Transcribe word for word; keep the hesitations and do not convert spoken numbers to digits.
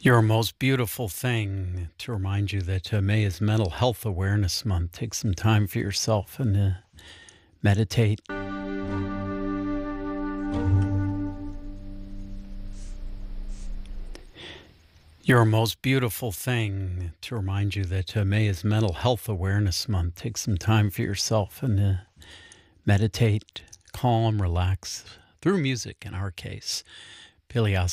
Your most beautiful thing to remind you that uh, May is Mental Health Awareness Month. Take some time for yourself and uh, meditate. Your most beautiful thing to remind you that uh, May is Mental Health Awareness Month. Take some time for yourself and uh, meditate, calm, relax through music in our case. Pilias